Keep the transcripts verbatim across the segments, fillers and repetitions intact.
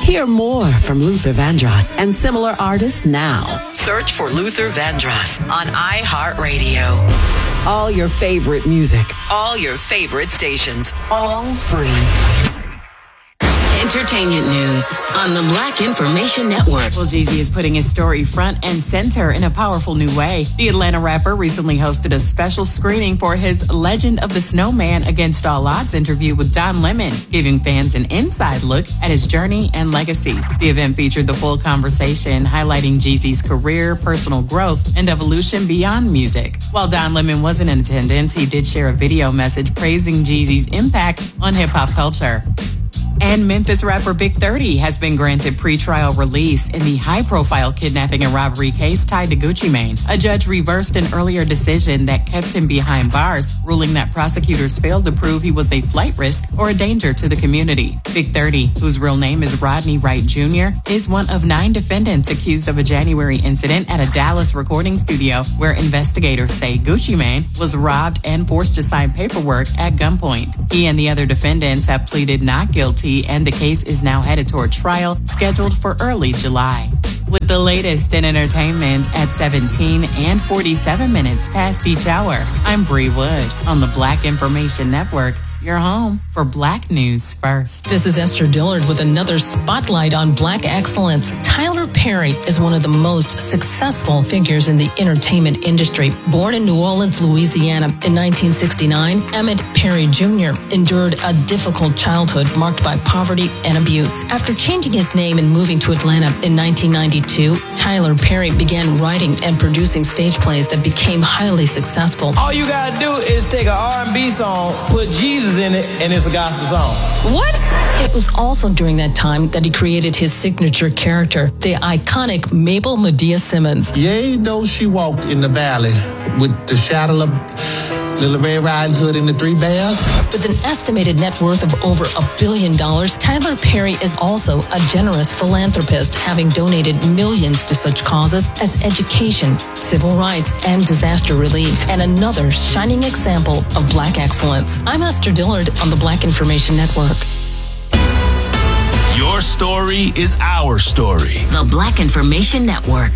Hear more from Luther Vandross and similar artists now. Search for Luther Vandross on iHeartRadio. All your favorite music, all your favorite stations, all free. Entertainment news on the Black Information Network. Well, Jeezy is putting his story front and center in a powerful new way. The Atlanta rapper recently hosted a special screening for his Legend of the Snowman Against All Odds interview with Don Lemon, giving fans an inside look at his journey and legacy. The event featured the full conversation, highlighting Jeezy's career, personal growth, and evolution beyond music. While Don Lemon wasn't in attendance, he did share a video message praising Jeezy's impact on hip-hop culture. And Memphis rapper Big thirty has been granted pretrial release in the high-profile kidnapping and robbery case tied to Gucci Mane. A judge reversed an earlier decision that kept him behind bars, ruling that prosecutors failed to prove he was a flight risk or a danger to the community. Big thirty, whose real name is Rodney Wright Junior, is one of nine defendants accused of a January incident at a Dallas recording studio where investigators say Gucci Mane was robbed and forced to sign paperwork at gunpoint. He and the other defendants have pleaded not guilty, and the case is now headed toward trial, scheduled for early July. With the latest in entertainment at seventeen and forty-seven minutes past each hour, I'm Bree Wood on the Black Information Network. Your home for Black News First. This is Esther Dillard with another spotlight on Black excellence. Tyler Perry is one of the most successful figures in the entertainment industry. Born in New Orleans, Louisiana in nineteen sixty-nine, Emmett Perry Junior endured a difficult childhood marked by poverty and abuse. After changing his name and moving to Atlanta in nineteen ninety-two, Tyler Perry began writing and producing stage plays that became highly successful. All you gotta do is take an R and B song, put Jesus in it, and it's a gospel song. What? It was also during that time that he created his signature character, the iconic Mabel Medea Simmons. Yea, though she walked in the valley with the shadow of Little Red Riding Hood and the Three Bears. With an estimated net worth of over a billion dollars, Tyler Perry is also a generous philanthropist, having donated millions to such causes as education, civil rights, and disaster relief, and another shining example of Black excellence. I'm Esther Dillard on the Black Information Network. Your story is our story. The Black Information Network.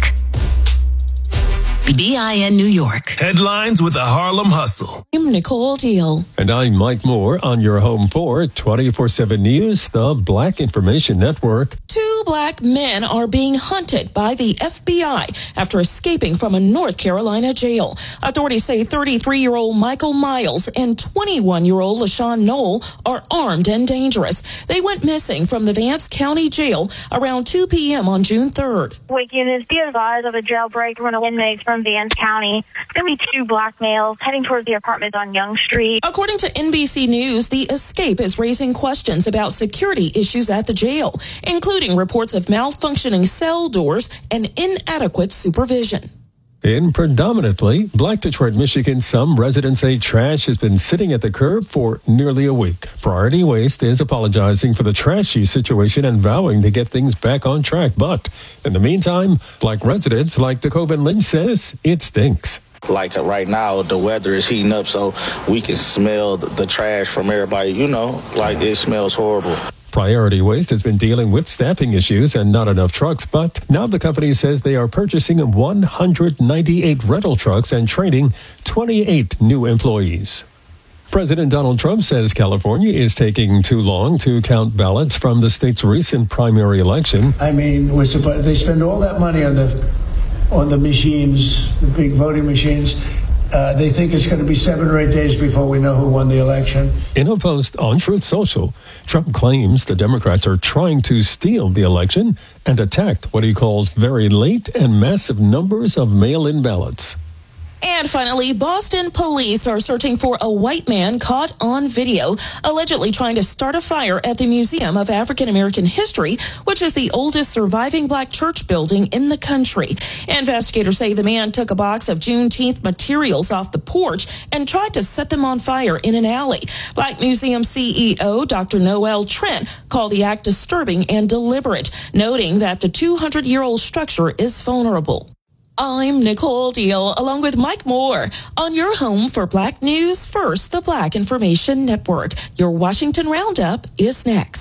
B I N New York. Headlines with the Harlem Hustle. I'm Nicole Deal. And I'm Mike Moore on your home for twenty-four seven News, the Black Information Network. Two black men are being hunted by the F B I after escaping from a North Carolina jail. Authorities say thirty-three-year-old Michael Miles and twenty-one-year-old LaShawn Knoll are armed and dangerous. They went missing from the Vance County Jail around two p.m. on June third. Waking is be advised of a jailbreak from an inmate from Vance County. It's going to be two black males heading towards the apartment on Young Street. According to N B C News, the escape is raising questions about security issues at the jail, including reports of malfunctioning cell doors and inadequate supervision. In predominantly Black Detroit, Michigan, some residents say trash has been sitting at the curb for nearly a week. Priority Waste is apologizing for the trash use situation and vowing to get things back on track. But in the meantime, Black residents like DeCoven Lynch says it stinks. Like right now, the weather is heating up, so we can smell the trash from everybody. You know, like it smells horrible. Priority Waste has been dealing with staffing issues and not enough trucks, but now the company says they are purchasing one hundred ninety-eight rental trucks and training twenty-eight new employees. President Donald Trump says California is taking too long to count ballots from the state's recent primary election. I mean, we're supposed, they spend all that money on the on the machines, the big voting machines. Uh, they think it's going to be seven or eight days before we know who won the election. In a post on Truth Social, Trump claims the Democrats are trying to steal the election and attacked what he calls very late and massive numbers of mail-in ballots. And finally, Boston police are searching for a white man caught on video, allegedly trying to start a fire at the Museum of African American History, which is the oldest surviving black church building in the country. Investigators say the man took a box of Juneteenth materials off the porch and tried to set them on fire in an alley. Black Museum C E O Doctor Noel Trent called the act disturbing and deliberate, noting that the two hundred year old structure is vulnerable. I'm Nicole Deal, along with Mike Moore, on your home for Black News First, the Black Information Network. Your Washington Roundup is next.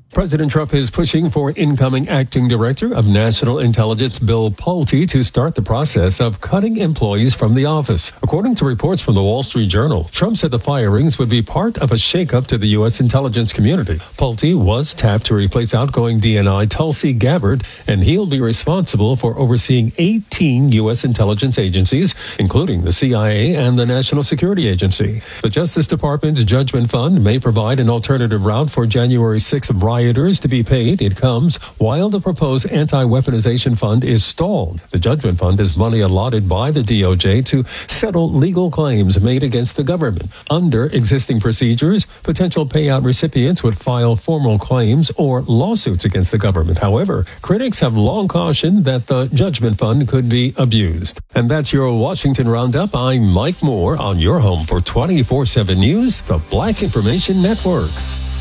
President Trump is pushing for incoming acting director of national intelligence Bill Pulte to start the process of cutting employees from the office. According to reports from the Wall Street Journal, Trump said the firings would be part of a shakeup to the U S intelligence community. Pulte was tapped to replace outgoing D N I Tulsi Gabbard, and he'll be responsible for overseeing eighteen U S intelligence agencies, including the C I A and the National Security Agency. The Justice Department's Judgment Fund may provide an alternative route for January sixth rioters to be paid. It comes while the proposed anti-weaponization fund is stalled. The Judgment Fund is money allotted by the D O J to settle legal claims made against the government. Under existing procedures, potential payout recipients would file formal claims or lawsuits against the government. However, critics have long cautioned that the Judgment Fund could be abused. And that's your Washington Roundup. I'm Mike Moore on your home for twenty-four seven News, the Black Information Network.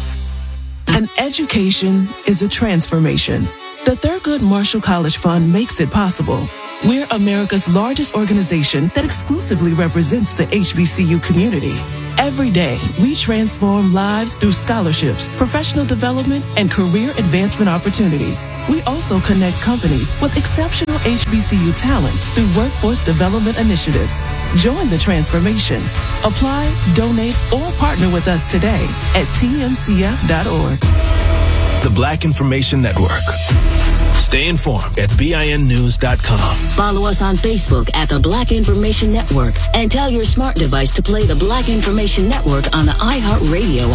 An education is a transformation. The Thurgood Marshall College Fund makes it possible. We're America's largest organization that exclusively represents the H B C U community. Every day, we transform lives through scholarships, professional development, and career advancement opportunities. We also connect companies with exceptional H B C U talent through workforce development initiatives. Join the transformation. Apply, donate, or partner with us today at T M C F dot org. The Black Information Network. Stay informed at B I N news dot com. Follow us on Facebook at The Black Information Network and tell your smart device to play The Black Information Network on the iHeartRadio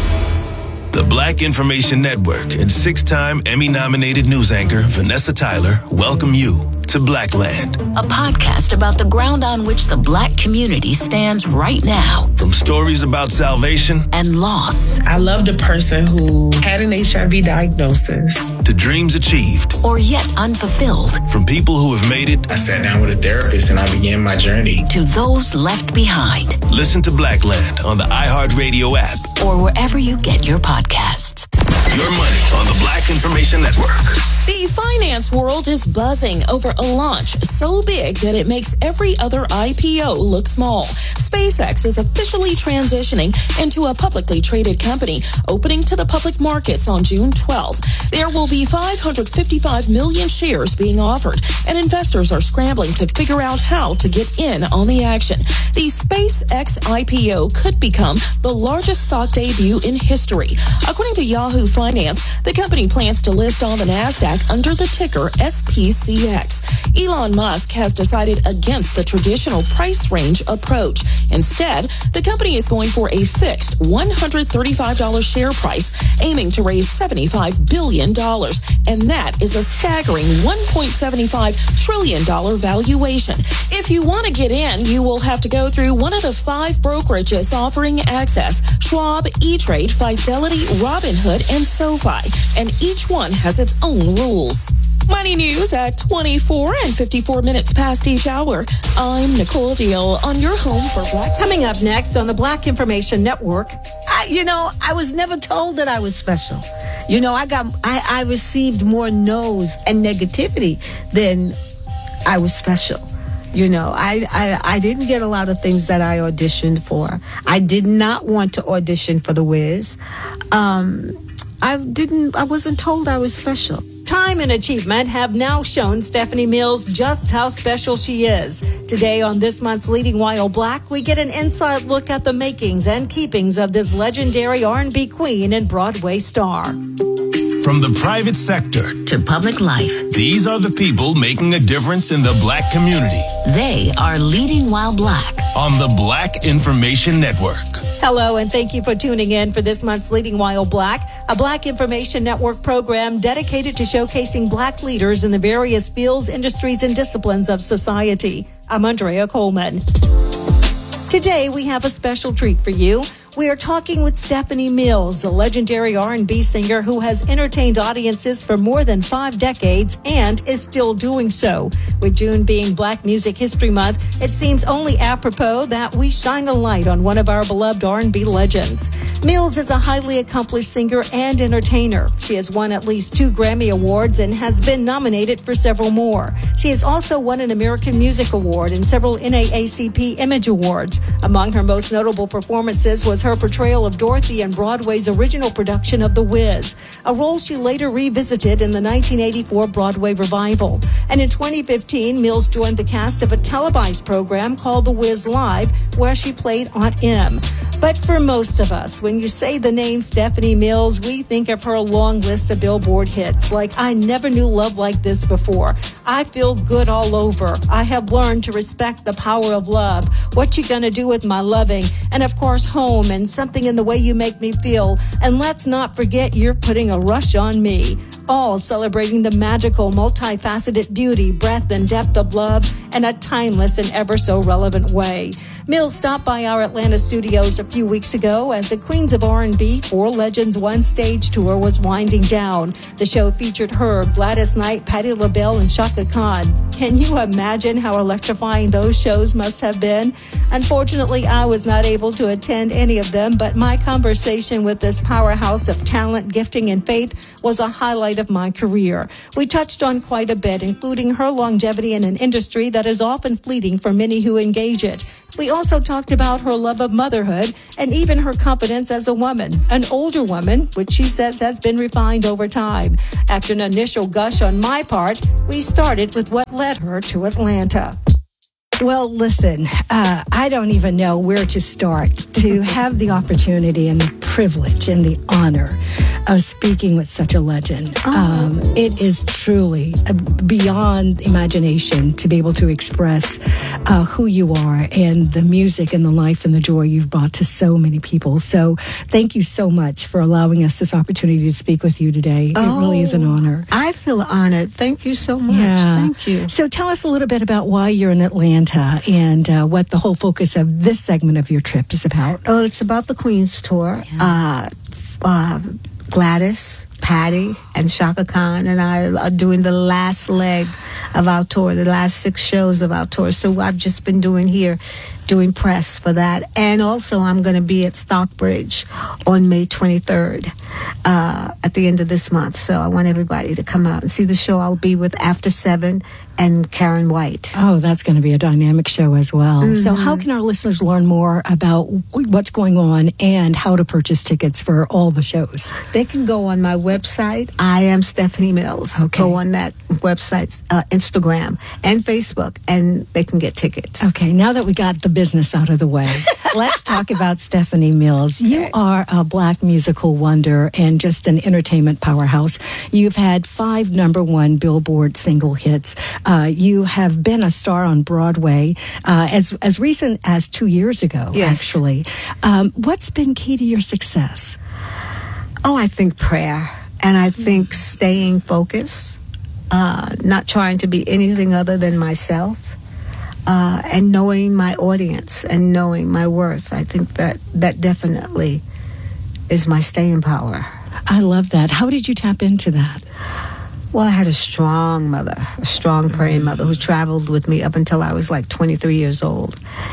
app. The Black Information Network and six-time Emmy-nominated news anchor Vanessa Tyler welcome you to Blackland, a podcast about the ground on which the Black community stands right now. From stories about salvation and loss. I loved a person who had an H I V diagnosis. To dreams achieved. Or yet unfulfilled. From people who have made it. I sat down with a therapist and I began my journey. To those left behind. Listen to Blackland on the iHeartRadio app. Or wherever you get your podcasts. Your money on the Black Information Network. The finance world is buzzing over a launch so big that it makes every other I P O look small. SpaceX is officially transitioning into a publicly traded company, opening to the public markets on June twelfth. There will be five hundred fifty-five million shares being offered, and investors are scrambling to figure out how to get in on the action. The SpaceX I P O could become the largest stock debut in history. According to Yahoo Finance, the company plans to list on the NASDAQ under the ticker S P C X. Elon Musk has decided against the traditional price range approach. Instead, the company is going for a fixed one hundred thirty-five dollars share price, aiming to raise seventy-five billion dollars. And that is a staggering one point seven five trillion dollars valuation. If you want to get in, you will have to go through one of the five brokerages offering access: Schwab, E-Trade, Fidelity, Robinhood, and SoFi. And each one has its own rules. Money news at twenty-four and fifty-four minutes past each hour. I'm Nicole Deal on your home for Black. Coming up next on the Black Information Network. I, you know, I was never told that I was special. You know, I got, I, I received more no's and negativity than I was special. You know, I, I, I didn't get a lot of things that I auditioned for. I did not want to audition for The Wiz. Um, I didn't, I wasn't told I was special. Time and achievement have now shown Stephanie Mills just how special she is. Today on this month's Leading While Black, we get an inside look at the makings and keepings of this legendary R and B queen and Broadway star. From the private sector to public life, these are the people making a difference in the Black community. They are Leading While Black on the Black Information Network. Hello, and thank you for tuning in for this month's Leading While Black, a Black Information Network program dedicated to showcasing Black leaders in the various fields, industries, and disciplines of society. I'm Andrea Coleman. Today, we have a special treat for you. We are talking with Stephanie Mills, a legendary R and B singer who has entertained audiences for more than five decades and is still doing so. With June being Black Music History Month, it seems only apropos that we shine a light on one of our beloved R and B legends. Mills is a highly accomplished singer and entertainer. She has won at least two Grammy Awards and has been nominated for several more. She has also won an American Music Award and several N double A C P Image Awards. Among her most notable performances was her her portrayal of Dorothy in Broadway's original production of The Wiz, a role she later revisited in the nineteen eighty-four Broadway revival. And in twenty fifteen, Mills joined the cast of a televised program called The Wiz Live, where she played Aunt Em. But for most of us, when you say the name Stephanie Mills, we think of her long list of Billboard hits, like I Never Knew Love Like This Before, I Feel Good All Over, I Have Learned to Respect the Power of Love, What You Gonna Do With My Loving, and of course Home and Something in the Way You Make Me Feel, and let's not forget You're Putting a Rush on Me. All celebrating the magical, multifaceted beauty, breadth, and depth of love in a timeless and ever so relevant way. Mills stopped by our Atlanta studios a few weeks ago as the Queens of R and B Four Legends One Stage Tour was winding down. The show featured her, Gladys Knight, Patti LaBelle, and Chaka Khan. Can you imagine how electrifying those shows must have been? Unfortunately, I was not able to attend any of them, but my conversation with this powerhouse of talent, gifting, and faith was a highlight of my career. We touched on quite a bit, including her longevity in an industry that is often fleeting for many who engage it. We also talked about her love of motherhood and even her confidence as a woman, an older woman, which she says has been refined over time. After an initial gush on my part, we started with what led her to Atlanta. Well, listen, uh, I don't even know where to start to have the opportunity and the privilege and the honor of speaking with such a legend. Oh. Um, it is truly beyond imagination to be able to express uh, who you are and the music and the life and the joy you've brought to so many people. So thank you so much for allowing us this opportunity to speak with you today. Oh, it really is an honor. I feel honored. Thank you so much. Yeah. Thank you. So tell us a little bit about why you're in Atlanta and uh, what the whole focus of this segment of your trip is about. Oh, it's about the Queens Tour. Yeah. Uh, uh, Gladys, Patti, and Chaka Khan and I are doing the last leg of our tour, the last six shows of our tour. So I've just been doing here, doing press for that. And also I'm going to be at Stockbridge on May twenty-third uh, at the end of this month. So I want everybody to come out and see the show. I'll be with After Seven and Karen White. Oh, that's going to be a dynamic show as well. Mm-hmm. So how can our listeners learn more about what's going on and how to purchase tickets for all the shows? They can go on my website. I am Stephanie Mills. Okay. Go on that website, uh, Instagram and Facebook, and they can get tickets. Okay, now that we got the business out of the way, let's talk about Stephanie Mills. You Okay. are a black musical wonder and just an entertainment powerhouse. You've had five number one Billboard single hits. Uh, you have been a star on Broadway uh, as as recent as two years ago, Yes. actually. Um, what's been key to your success? Oh, I think prayer. And I think staying focused, uh, not trying to be anything other than myself, uh, and knowing my audience and knowing my worth. I think that that definitely is my staying power. I love that. How did you tap into that? Well, I had a strong mother, a strong praying mother who traveled with me up until I was like twenty-three years old.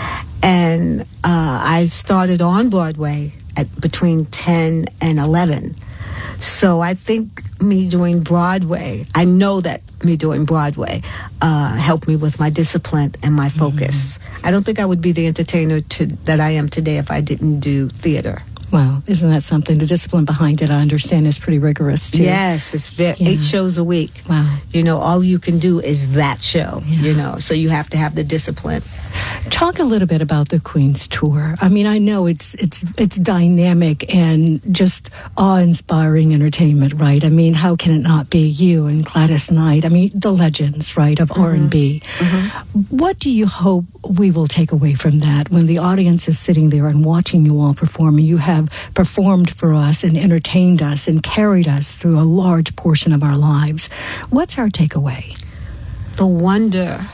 And uh, I started on Broadway at between ten and eleven. So I think me doing Broadway, I know that me doing Broadway uh, helped me with my discipline and my focus. Mm-hmm. I don't think I would be the entertainer to, that I am today if I didn't do theater. Wow, isn't that something? The discipline behind it, I understand, is pretty rigorous, too. Yes, it's very, Yeah. eight shows a week. Wow. You know, all you can do is that show, Yeah. you know, so you have to have the discipline. Talk a little bit about the Queen's Tour. I mean, I know it's it's it's dynamic and just awe-inspiring entertainment, right? I mean, how can it not be you and Gladys Knight? I mean, the legends, right, of mm-hmm. R and B. Mm-hmm. What do you hope we will take away from that when the audience is sitting there and watching you all perform? And you have performed for us and entertained us and carried us through a large portion of our lives. What's our takeaway? The wonderment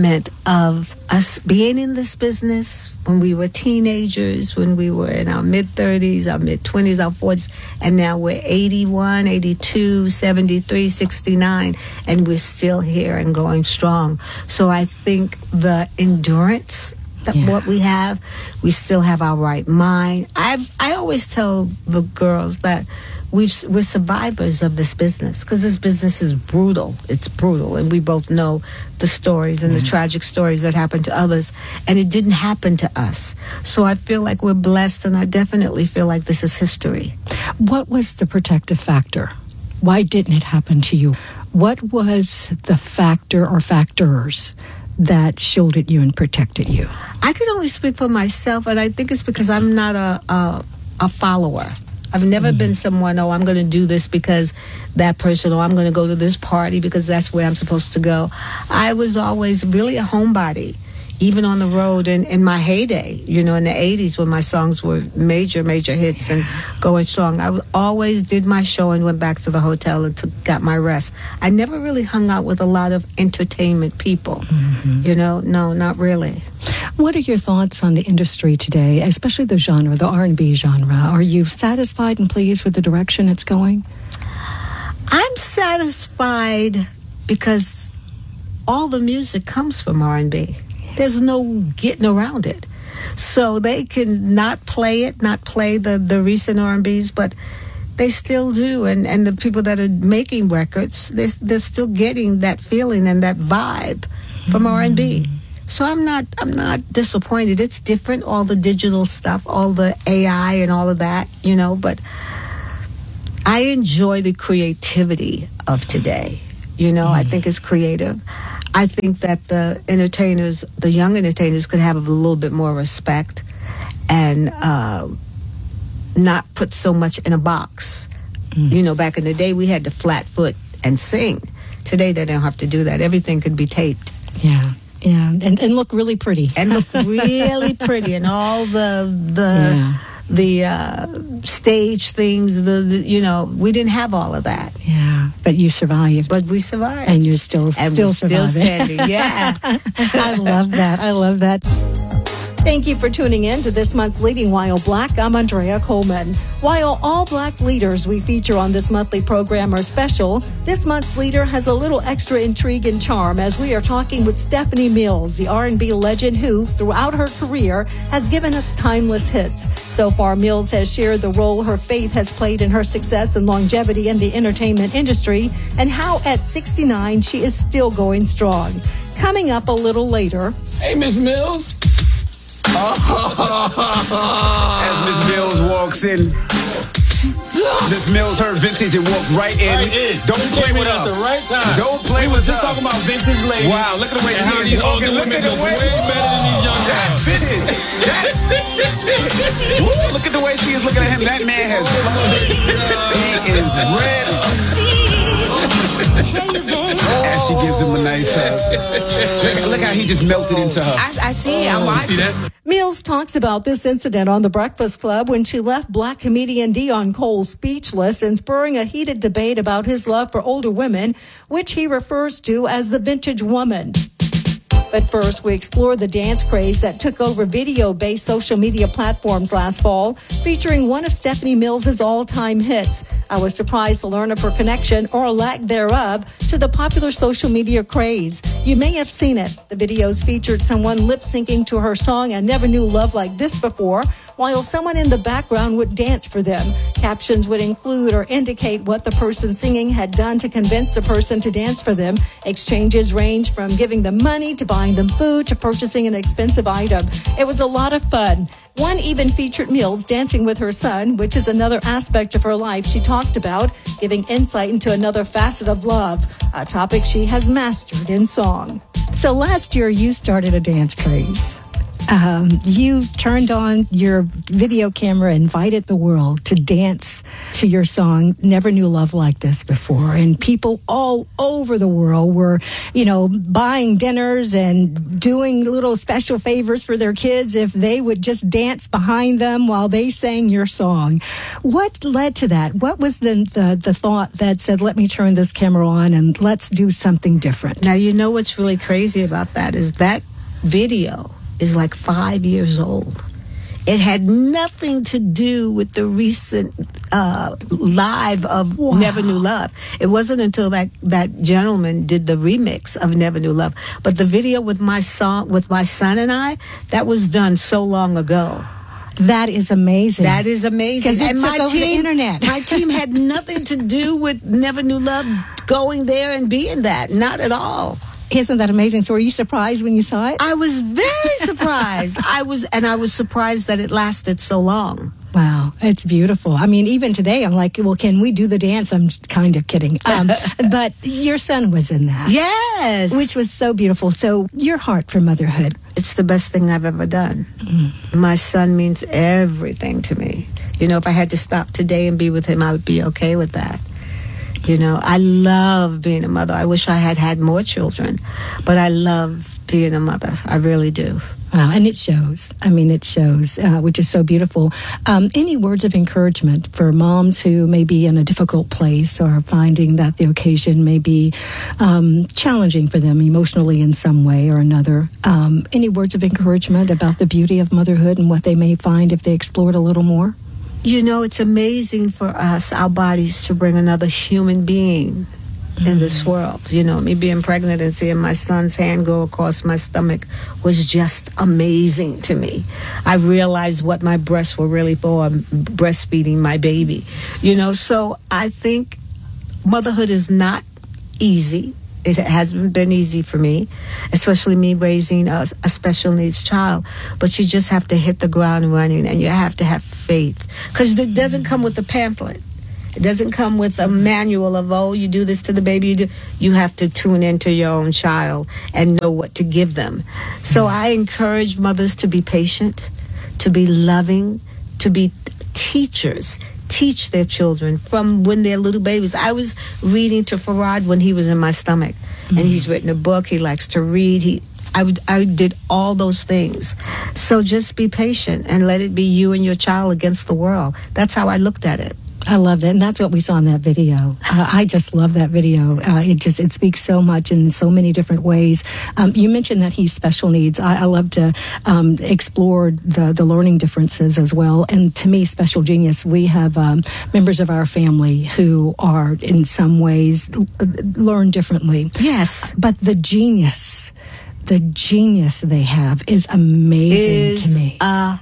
of us being in this business when we were teenagers, when we were in our mid-thirties, our mid-twenties, our forties, and now we're eighty-one, eighty-two, seventy-three, sixty-nine, and we're still here and going strong. So I think the endurance that Yeah. what we have, we still have our right mind. I've I always tell the girls that we've, we're survivors of this business because this business is brutal. It's brutal. And we both know the stories and mm-hmm. the tragic stories that happened to others. And it didn't happen to us. So I feel like we're blessed, and I definitely feel like this is history. What was the protective factor? Why didn't it happen to you? What was the factor or factors that shielded you and protected you? I could only speak for myself, and I think it's because I'm not a a, a follower. I've never mm-hmm. been someone, oh, I'm going to do this because that person, or I'm going to go to this party because that's where I'm supposed to go. I was always really a homebody, even on the road in, in my heyday, you know, in the eighties when my songs were major, major hits and going strong. I always did my show and went back to the hotel and took, got my rest. I never really hung out with a lot of entertainment people, mm-hmm. you know, no, not really. What are your thoughts on the industry today, especially the genre, the R and B genre? Are you satisfied and pleased with the direction it's going? I'm satisfied because all the music comes from R and B. There's no getting around it. So they can not play it, not play the, the recent R and B's, but they still do. And, and the people that are making records, they're, they're still getting that feeling and that vibe from mm. R and B. So I'm not I'm not disappointed. It's different, all the digital stuff, all the A I and all of that, you know, but I enjoy the creativity of today. You know, mm. I think it's creative. I think that the entertainers, the young entertainers, could have a little bit more respect and uh, not put so much in a box. Mm. You know, back in the day, we had to flat foot and sing. Today, they don't have to do that. Everything could be taped. Yeah. Yeah, and, and look really pretty. And look really pretty. And all the the yeah. the uh, stage things, the, the you know, we didn't have all of that. Yeah, but you survived. But we survived. And you're still, and still we're surviving. Still standing, yeah. I love that. I love that. Thank you for tuning in to this month's Leading While Black. I'm Andrea Coleman. While all black leaders we feature on this monthly program are special, this month's leader has a little extra intrigue and charm as we are talking with Stephanie Mills, the R and B legend who, throughout her career, has given us timeless hits. So far, Mills has shared the role her faith has played in her success and longevity in the entertainment industry, and how at sixty-nine she is still going strong. Coming up a little later. Hey, Miss Mills. As Miss Mills walks in, Miss Mills heard vintage and walked right in. Right in. Don't play with her. At the right time. Don't play with her. We're talking about vintage ladies. Wow, look at the way and she is walking. Look at the way. Way better than these young guys. That's vintage. That's. Woo, look at the way she is looking at him. That man has flown. He is ready. As she gives him a nice hug. Look, look how he just melted into her. I, I see. I'm watching. See that? Mills talks about this incident on The Breakfast Club when she left black comedian Dion Cole speechless and spurring a heated debate about his love for older women, which he refers to as the vintage woman. But first, we explore the dance craze that took over video-based social media platforms last fall, featuring one of Stephanie Mills' all-time hits. I was surprised to learn of her connection, or lack thereof, to the popular social media craze. You may have seen it. The videos featured someone lip-syncing to her song, I Never Knew Love Like This Before, while someone in the background would dance for them. Captions would include or indicate what the person singing had done to convince the person to dance for them. Exchanges ranged from giving them money to buying them food to purchasing an expensive item. It was a lot of fun. One even featured Mills dancing with her son, which is another aspect of her life she talked about, giving insight into another facet of love, a topic she has mastered in song. So last year you started a dance craze. Um, you turned on your video camera, invited the world to dance to your song, Never Knew Love Like This Before. And people all over the world were, you know, buying dinners and doing little special favors for their kids if they would just dance behind them while they sang your song. What led to that? What was the, the, the thought that said, let me turn this camera on and let's do something different? Now, you know what's really crazy about that is that video is like five years old. It had nothing to do with the recent uh, live of wow. Never Knew Love. It wasn't until that, that gentleman did the remix of Never Knew Love. But the video with my song, with my son and I, that was done so long ago. That is amazing. That is amazing. Because it and took my over team, the internet. My team had nothing to do with Never Knew Love going there and being that. Not at all. Isn't that amazing? So were you surprised when you saw it? I was very surprised. I was, and I was surprised that it lasted so long. Wow, it's beautiful. I mean, even today, I'm like, well, can we do the dance? I'm just kind of kidding. Um, but your son was in that. Yes. Which was so beautiful. So your heart for motherhood. It's the best thing I've ever done. Mm. My son means everything to me. You know, if I had to stop today and be with him, I would be okay with that. You know, I love being a mother. I wish I had had more children, but I love being a mother. I really do. Wow, and it shows. I mean, it shows, uh, which is so beautiful. Um, any words of encouragement for moms who may be in a difficult place or finding that the occasion may be um, challenging for them emotionally in some way or another? Um, any words of encouragement about the beauty of motherhood and what they may find if they explore it a little more? You know, it's amazing for us, our bodies, to bring another human being in this world. You know, me being pregnant and seeing my son's hand go across my stomach was just amazing to me. I realized what my breasts were really for, breastfeeding my baby. You know, so I think motherhood is not easy. It hasn't been easy for me, especially me raising a, a special needs child. But you just have to hit the ground running, and you have to have faith. Because it doesn't come with a pamphlet. It doesn't come with a manual of, oh, you do this to the baby. You do. You have to tune into your own child and know what to give them. So I encourage mothers to be patient, to be loving, to be teachers. Teach their children from when they're little babies. I was reading to Farad when he was in my stomach, mm-hmm. and he's written a book. He likes to read. He, I, would, I did all those things. So just be patient and let it be you and your child against the world. That's how I looked at it. I love that, and that's what we saw in that video. Uh, I just love that video. Uh, it just it speaks so much in so many different ways. Um, you mentioned that he's special needs. I, I love to um, explore the the learning differences as well. And to me, special genius. We have um, members of our family who are in some ways learn differently. Yes, but the genius, the genius they have is amazing is to me. Uh-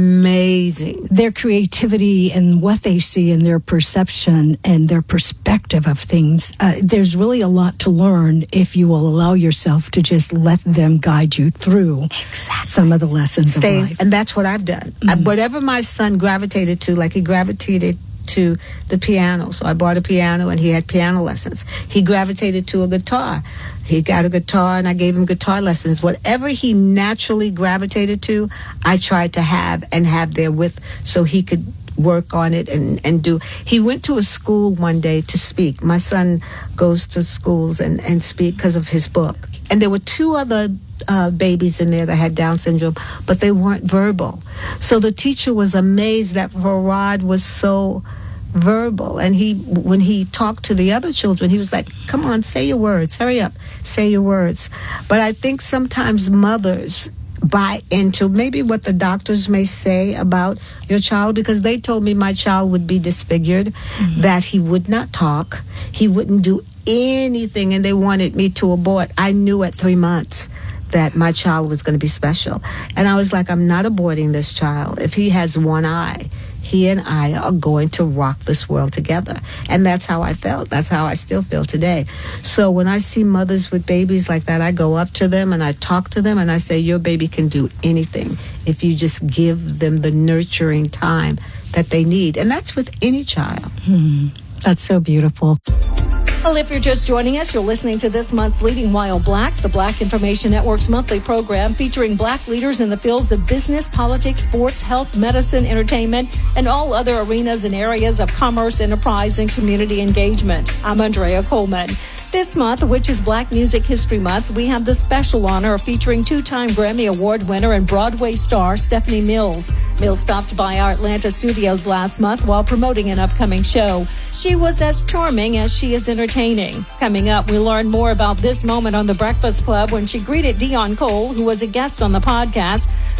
Amazing. Their creativity and what they see and their perception and their perspective of things. Uh, there's really a lot to learn if you will allow yourself to just let them guide you through exactly. some of the lessons Stay, of life. And that's what I've done. Mm-hmm. I, whatever my son gravitated to, like he gravitated to the piano. So I bought a piano and he had piano lessons. He gravitated to a guitar. He got a guitar and I gave him guitar lessons. Whatever he naturally gravitated to, I tried to have and have there with so he could work on it and, and do. He went to a school one day to speak. My son goes to schools and, and speak because of his book. And there were two other uh, babies in there that had Down syndrome, but they weren't verbal. So the teacher was amazed that Farad was so verbal, and he when he talked to the other children, he was like, come on, say your words, hurry up, say your words. But I think sometimes mothers buy into maybe what the doctors may say about your child, because they told me my child would be disfigured, mm-hmm. that he would not talk, he wouldn't do anything, and they wanted me to abort. I knew at three months that my child was going to be special, and I was like, I'm not aborting this child. If he has one eye, he and I are going to rock this world together. And that's how I felt. That's how I still feel today. So when I see mothers with babies like that, I go up to them and I talk to them and I say, your baby can do anything if you just give them the nurturing time that they need. And that's with any child. Hmm. That's so beautiful. Well, if you're just joining us, you're listening to this month's Leading While Black, the Black Information Network's monthly program featuring black leaders in the fields of business, politics, sports, health, medicine, entertainment, and all other arenas and areas of commerce, enterprise, and community engagement. I'm Andrea Coleman. This month, which is Black Music History Month, we have the special honor of featuring two-time Grammy Award winner and Broadway star Stephanie Mills. Mills stopped by our Atlanta studios last month while promoting an upcoming show. She was as charming as she is entertaining. Coming up, we learn more about this moment on The Breakfast Club when she greeted Dion Cole, who was a guest on the podcast.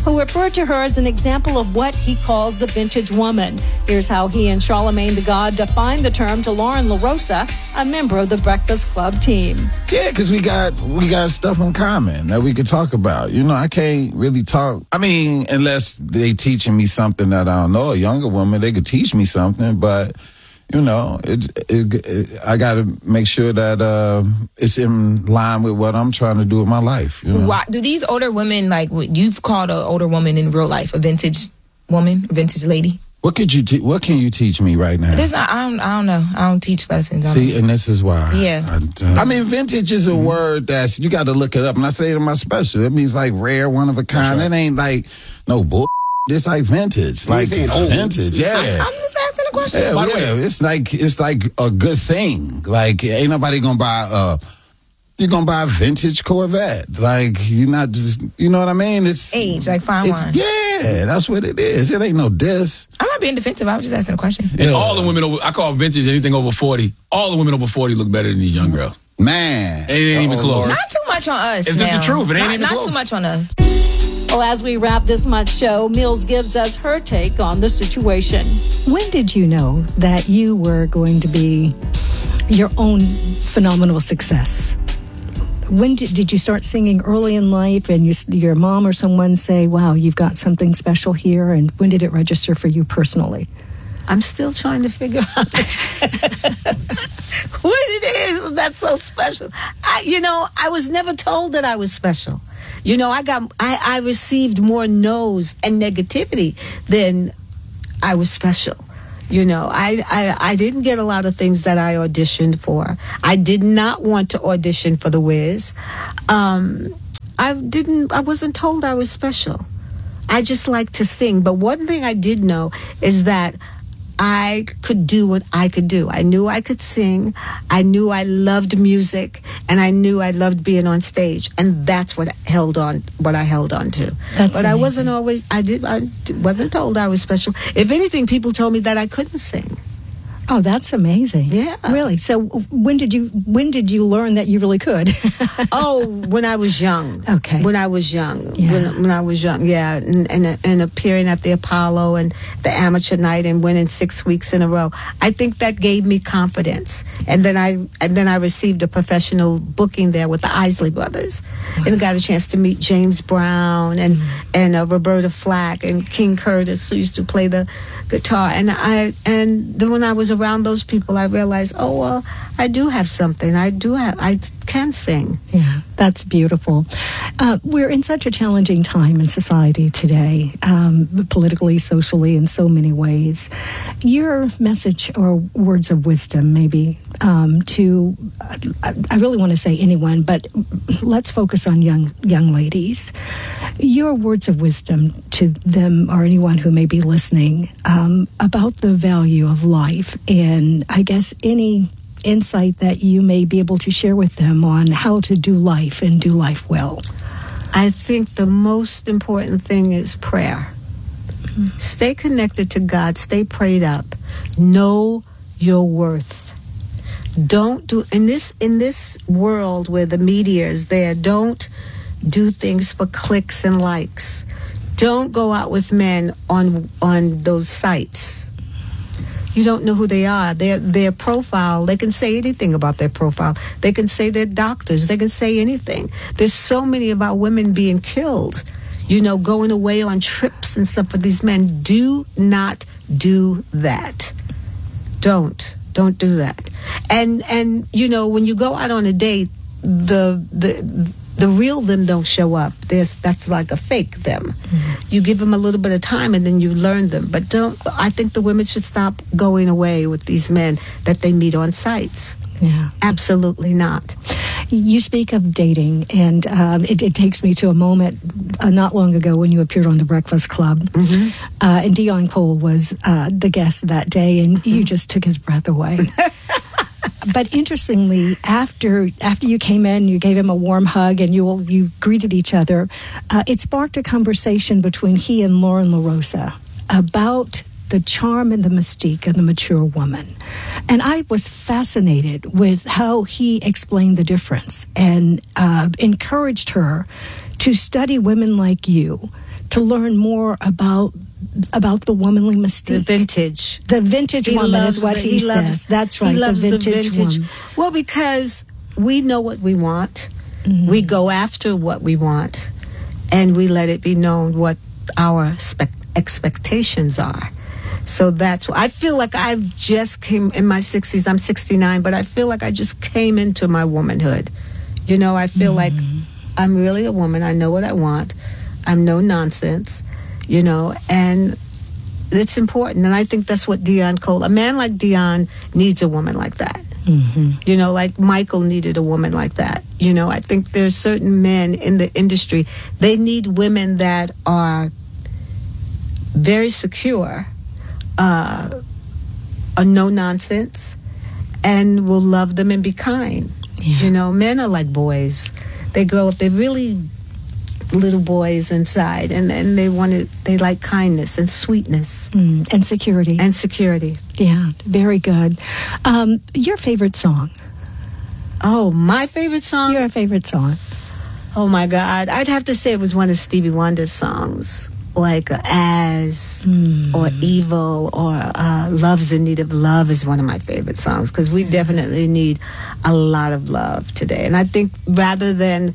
who referred to her as an example of what he calls the vintage woman. Here's how he and Charlemagne the God defined the term to Lauren LaRosa, a member of the Breakfast Club team. Yeah, because we got we got stuff in common that we could talk about. You know, I can't really talk. I mean, unless they teaching me something that I don't know. A younger woman, they could teach me something, but you know, it, it, it, I got to make sure that uh, it's in line with what I'm trying to do with my life. You know? Why do these older women, like you've called an older woman in real life, a vintage woman, a vintage lady? What could you? Te- what can you teach me right now? There's not. I don't. I don't know. I don't teach lessons. I See, and this is why. Yeah. I, uh, I mean, vintage is a mm-hmm. word that's you got to look it up. And I say it in my special. It means like rare, one of a kind. Right. It ain't like no bull. It's like vintage, like vintage. Yeah, I'm just asking a question. Yeah, By the yeah. way. It's like it's like a good thing. Like ain't nobody gonna buy a. You're gonna buy a vintage Corvette. Like you're not just. You know what I mean? It's age, like fine it's, wine. Yeah, that's what it is. It ain't no diss. I'm not being defensive. I was just asking a question. And yeah. all the women over, I call vintage anything over forty. All the women over forty look better than these young girls. Man, it ain't even close. Not too much on us. It's now. just the truth. It ain't not, even not close. too much on us. Well, as we wrap this month's show, Mills gives us her take on the situation. When did you know that you were going to be your own phenomenal success? When did, did you start singing early in life and you, your mom or someone say, wow, you've got something special here? And when did it register for you personally? I'm still trying to figure out what it is that's so special. I, you know, I was never told that I was special. You know, I got, I, I received more no's and negativity than I was special. You know, I, I, I didn't get a lot of things that I auditioned for. I did not want to audition for The Wiz. Um, I didn't, I wasn't told I was special. I just like to sing. But one thing I did know is that I could do what I could do. I knew I could sing. I knew I loved music, and I knew I loved being on stage, and that's what I held on. What I held on to. That's but amazing. I wasn't always. I did. I wasn't told I was special. If anything, people told me that I couldn't sing. Oh, that's amazing. Yeah. Really? So when did you when did you learn that you really could? Oh, when I was young. Okay. When I was young. Yeah. When, when I was young, yeah. And, and, and appearing at the Apollo and the amateur night and winning six weeks in a row. I think that gave me confidence. And then I and then I received a professional booking there with the Isley Brothers. Wow. And got a chance to meet James Brown and, mm-hmm. and uh, Roberta Flack and King Curtis, who used to play the guitar. And I and then when I was around those people, I realized, oh, well, I do have something. I do have, I can sing. Yeah, that's beautiful. Uh, we're in such a challenging time in society today, um, politically, socially, in so many ways. Your message or words of wisdom, maybe, um, to, I, I really want to say anyone, but let's focus on young young ladies. Your words of wisdom to them or anyone who may be listening um, about the value of life, and I guess any insight that you may be able to share with them on how to do life and do life well. I think the most important thing is prayer. Mm-hmm. Stay connected to God. Stay prayed up. Know your worth. Don't do in this in this world where the media is there. Don't do things for clicks and likes. Don't go out with men on on those sites. You don't know who they are. Their their profile, they can say anything about their profile. They can say they're doctors. They can say anything. There's so many about women being killed, you know, going away on trips and stuff with these men. Do not do that. Don't. Don't do that. And, and you know, when you go out on a date, the the the real them don't show up. There's, that's like a fake them. Mm-hmm. You give them a little bit of time and then you learn them. But don't. I think the women should stop going away with these men that they meet on sites. Yeah, absolutely not. You speak of dating, and um, it, it takes me to a moment uh, not long ago when you appeared on The Breakfast Club, mm-hmm. uh, and Dion Cole was uh, the guest that day, and mm-hmm. you just took his breath away. But interestingly, after after you came in, you gave him a warm hug, and you you greeted each other. Uh, it sparked a conversation between he and Lauren LaRosa about the charm and the mystique of the mature woman. And I was fascinated with how he explained the difference and uh, encouraged her to study women like you, to learn more about about the womanly mystique. The vintage. The vintage He woman loves is what the- he, he says. loves- That's right, He loves the vintage, the vintage. woman. Well, because we know what we want. We go after what we want, and we let it be known what our spec- expectations are. So that's why I feel like I've just came in my sixties. I'm sixty-nine, but I feel like I just came into my womanhood. You know, I feel like I'm really a woman. I know what I want. I'm no nonsense, you know, and it's important. And I think that's what Dion Cole, a man like Dion needs a woman like that. Mm-hmm. You know, like Michael needed a woman like that. You know, I think there's certain men in the industry, they need women that are very secure, uh, are no nonsense, and will love them and be kind. You know, men are like boys. They grow up, they're really little boys inside, and, and they want to, they like kindness and sweetness. Mm, and security. And security. Yeah, very good. Um, your favorite song? Oh, my favorite song? Your favorite song? Oh my God, I'd have to say it was one of Stevie Wonder's songs, like uh, As Mm. or Evil or uh, Love's in Need of Love is one of my favorite songs, because we definitely need a lot of love today. And I think rather than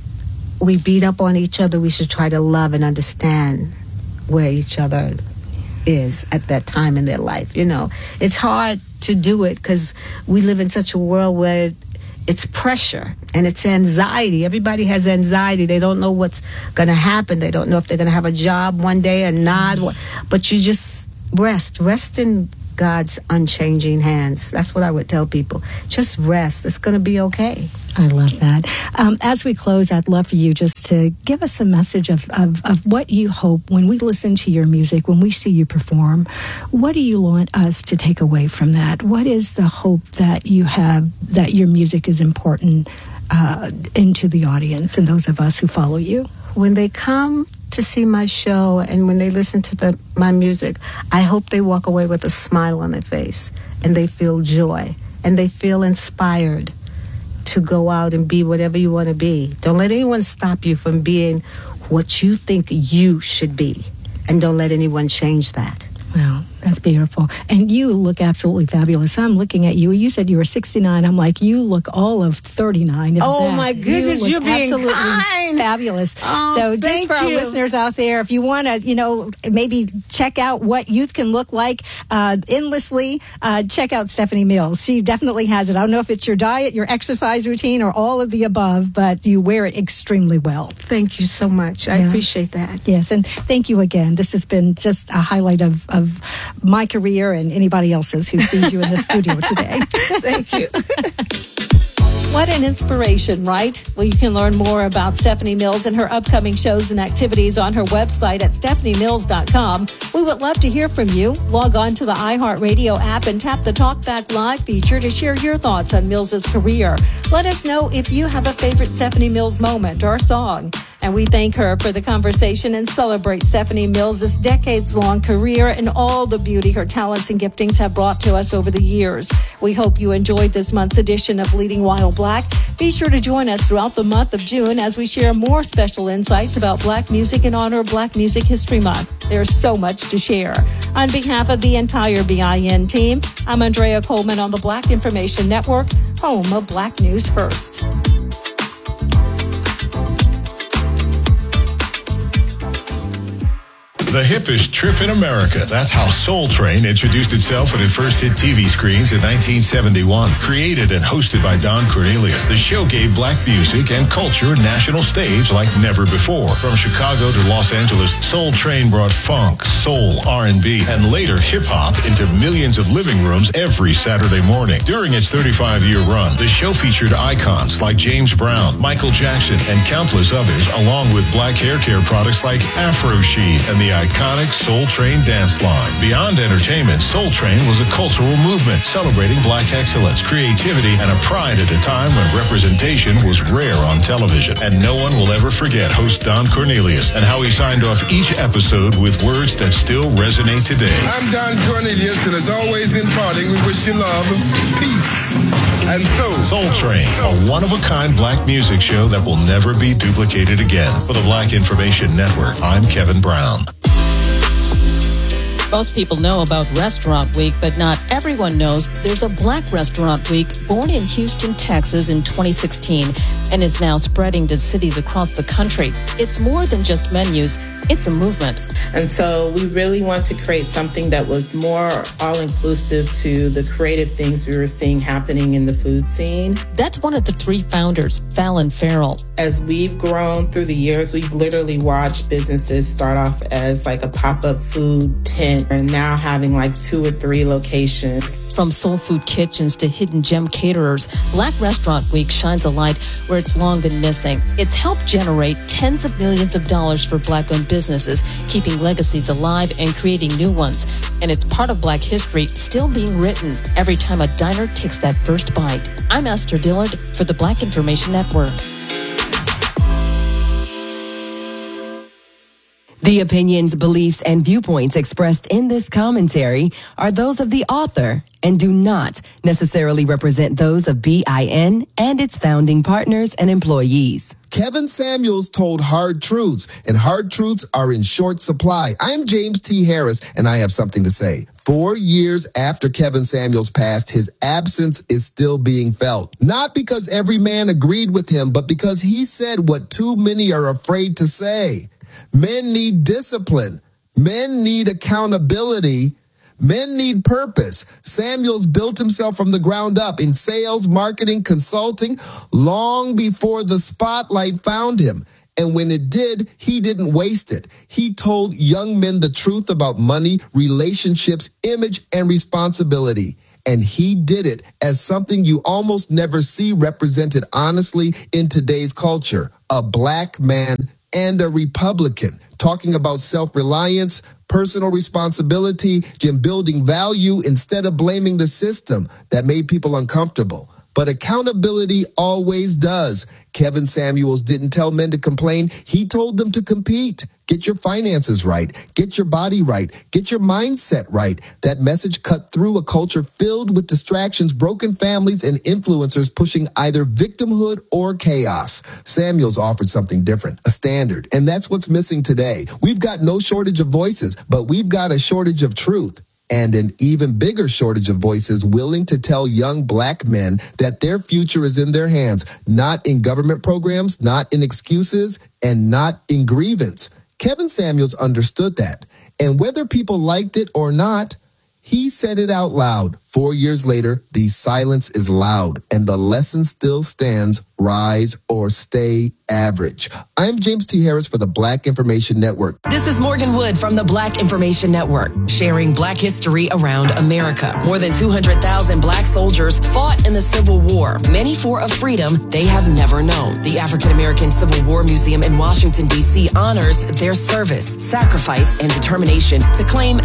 we beat up on each other, we should try to love and understand where each other is at that time in their life. You know, it's hard to do it because we live in such a world where it's pressure and it's anxiety. Everybody has anxiety. They don't know what's going to happen. They don't know if they're going to have a job one day or not. But you just rest. Rest in God's unchanging hands. That's what I would tell people. Just rest. It's going to be okay. I love that. Um, as we close, I'd love for you just to give us a message of, of, of what you hope when we listen to your music, when we see you perform. What do you want us to take away from that? What is the hope that you have that your music is important uh, into the audience and those of us who follow you? When they come to see my show and when they listen to the, my music, I hope they walk away with a smile on their face and they feel joy and they feel inspired to go out and be whatever you want to be. Don't let anyone stop you from being what you think you should be. And don't let anyone change that. Wow, that's beautiful. And you look absolutely fabulous. I'm looking at you. You said you were sixty-nine. I'm like, you look all of thirty-nine. Oh, that. my goodness, you you're being absolutely kind. Fabulous. Oh, so just thank for our you. listeners out there, if you want to, you know, maybe check out what youth can look like uh, endlessly, uh, check out Stephanie Mills. She definitely has it. I don't know if it's your diet, your exercise routine, or all of the above, but you wear it extremely well. Thank you so much. I Yeah. appreciate that. Yes, and thank you again. This has been just a highlight of, of my career and anybody else's who sees you in the studio today. Thank you. What an inspiration, right? Well, you can learn more about Stephanie Mills and her upcoming shows and activities on her website at stephanie mills dot com. We would love to hear from you. Log on to the iHeartRadio app and tap the Talkback Live feature to share your thoughts on Mills's career. Let us know if you have a favorite Stephanie Mills moment or song. And we thank her for the conversation and celebrate Stephanie Mills' decades-long career and all the beauty her talents and giftings have brought to us over the years. We hope you enjoyed this month's edition of Leading While Black. Be sure to join us throughout the month of June as we share more special insights about Black music in honor of Black Music History Month. There's so much to share. On behalf of the entire B I N team, I'm Andrea Coleman on the Black Information Network, home of Black News First. The hippest trip in America. That's how Soul Train introduced itself when it first hit T V screens in nineteen seventy-one. Created and hosted by Don Cornelius, the show gave Black music and culture a national stage like never before. From Chicago to Los Angeles, Soul Train brought funk, soul, R and B, and later hip-hop into millions of living rooms every Saturday morning. During its thirty-five-year run, the show featured icons like James Brown, Michael Jackson, and countless others, along with Black hair care products like Afro Sheen and the iconic Soul Train dance line. Beyond entertainment, Soul Train was a cultural movement celebrating black excellence, creativity, and a pride at a time when representation was rare on television. And no one will ever forget host Don Cornelius and how he signed off each episode with words that still resonate today. I'm Don Cornelius, and as always in parting, we wish you love, peace, and soul. Soul Train, a one-of-a-kind black music show that will never be duplicated again. For the Black Information Network, I'm Kevin Brown. Most people know about Restaurant Week, but not everyone knows there's a Black Restaurant Week born in Houston, Texas in twenty sixteen and is now spreading to cities across the country. It's more than just menus. It's a movement. And so we really want to create something that was more all-inclusive to the creative things we were seeing happening in the food scene. That's one of the three founders, Fallon Farrell. As we've grown through the years, we've literally watched businesses start off as like a pop-up food tent and now having like two or three locations. From soul food kitchens to hidden gem caterers, Black Restaurant Week shines a light where it's long been missing. It's helped generate tens of millions of dollars for Black-owned businesses, keeping legacies alive and creating new ones. And it's part of Black history still being written every time a diner takes that first bite. I'm Esther Dillard for the Black Information Network. The opinions, beliefs, and viewpoints expressed in this commentary are those of the author and do not necessarily represent those of B I N and its founding partners and employees. Kevin Samuels told hard truths, and hard truths are in short supply. I'm James T. Harris, and I have something to say. Four years after Kevin Samuels passed, his absence is still being felt. Not because every man agreed with him, but because he said what too many are afraid to say. Men need discipline. Men need accountability. Men need purpose. Samuels built himself from the ground up in sales, marketing, consulting, long before the spotlight found him. And when it did, he didn't waste it. He told young men the truth about money, relationships, image, and responsibility. And he did it as something you almost never see represented honestly in today's culture. A black man and a Republican, talking about self-reliance, personal responsibility, and building value instead of blaming the system that made people uncomfortable. But accountability always does. Kevin Samuels didn't tell men to complain. He told them to compete. Get your finances right. Get your body right. Get your mindset right. That message cut through a culture filled with distractions, broken families, and influencers pushing either victimhood or chaos. Samuels offered something different, a standard. And that's what's missing today. We've got no shortage of voices, but we've got a shortage of truth. And an even bigger shortage of voices willing to tell young black men that their future is in their hands, not in government programs, not in excuses, and not in grievance. Kevin Samuels understood that. And whether people liked it or not, he said it out loud. Four years later, the silence is loud, and the lesson still stands: rise or stay average. I'm James T. Harris for the Black Information Network. This is Morgan Wood from the Black Information Network, sharing Black history around America. More than two hundred thousand Black soldiers fought in the Civil War, many for a freedom they have never known. The African American Civil War Museum in Washington, D C honors their service, sacrifice, and determination to claim